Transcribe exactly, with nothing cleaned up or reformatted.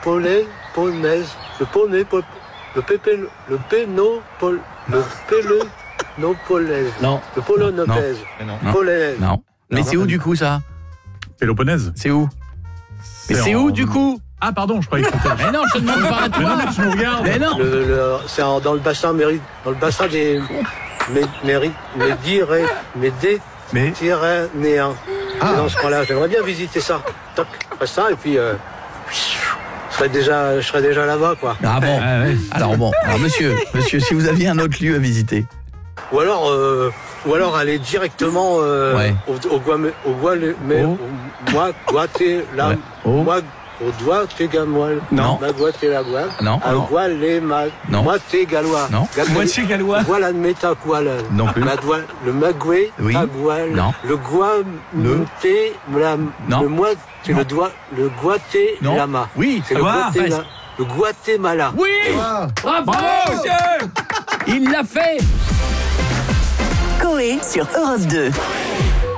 polais, polnaise, le poney, pol, le pépé, le pénopol, le pélenopolaise, Non. le polonopèse, Non. polaise. Non. Mais c'est où du coup ça? Péloponnèse. C'est où? Mais c'est où du coup? Ah pardon, je croyais que c'était... Mais non, je te demande pas à Mais non, toi. mais tu nous regardes. Mais non. Le, le, c'est en- dans le bassin méri, dans le bassin des mé- méri- médiré- méditerranéens. Mais C'est dans ce coin-là. J'aimerais bien visiter ça. Toc, je ferais ça et puis euh, je serais déjà, je serais déjà là-bas, quoi. Ah bon. Ah ouais. Alors bon, alors monsieur, monsieur, si vous aviez un autre lieu à visiter. Ou alors, euh, ou alors aller directement euh, Ouais. au, au Guam, au Guale, mais Oh. au- moi, Guaté, la, Ouais. Oh. moi, au doigt, t'es gamoil. Non. Ma Guaté, la Guale. Non, À non. Guale, ma, Non. moi, t'es galois. Non. Gal- Moitié gallois. Voilà le métaqual. Non plus. Ma doigt, le magoué, Oui. tagual. Non. Le guam, Le. té, la, Non. le moi, c'est Non. le doigt, le guaté, Non. lama. Oui. C'est le Ah, Guatemala. Le Guatemala. Oui. Bravo, monsieur. Il l'a fait. Coé sur Europe deux.